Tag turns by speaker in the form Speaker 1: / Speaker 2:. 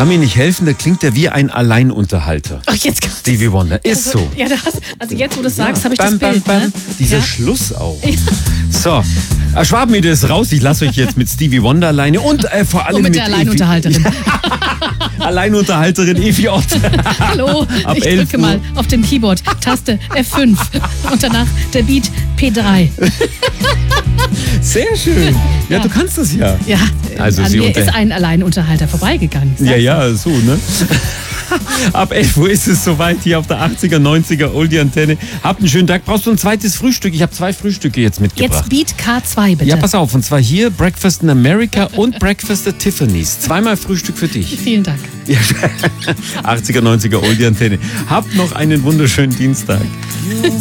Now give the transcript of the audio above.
Speaker 1: kann mir nicht helfen, da klingt er wie ein Alleinunterhalter.
Speaker 2: Ach, jetzt
Speaker 1: Stevie Wonder, ist so.
Speaker 2: Ja, also jetzt, wo du das sagst, habe ich das Bild. Ne?
Speaker 1: Dieser
Speaker 2: Ja.
Speaker 1: Schluss auch. So, Schwabenmüde ist raus. Ich lasse euch jetzt mit Stevie Wonder alleine und vor allem
Speaker 2: Und mit der Alleinunterhalterin.
Speaker 1: Alleinunterhalterin Evi Ott.
Speaker 2: Hallo,
Speaker 1: Ab
Speaker 2: ich
Speaker 1: 11
Speaker 2: drücke
Speaker 1: Uhr.
Speaker 2: mal auf dem Keyboard Taste F5 und danach der Beat P3.
Speaker 1: Sehr schön. Ja, du kannst das ja.
Speaker 2: Ja,
Speaker 1: Also
Speaker 2: an
Speaker 1: sie
Speaker 2: mir
Speaker 1: unter-
Speaker 2: ist ein Alleinunterhalter vorbeigegangen.
Speaker 1: Ja, so, ne? Ab 11 Uhr ist es soweit hier auf der 80er, 90er Oldie-Antenne. Habt einen schönen Tag. Brauchst du ein zweites Frühstück? Ich habe 2 Frühstücke jetzt mitgebracht.
Speaker 2: Jetzt Beat K2 bitte.
Speaker 1: Ja, pass auf. Und zwar hier Breakfast in America und Breakfast at Tiffany's. 2-mal Frühstück für dich.
Speaker 2: Vielen Dank.
Speaker 1: Ja, 80er, 90er Oldie-Antenne. Habt noch einen wunderschönen Dienstag.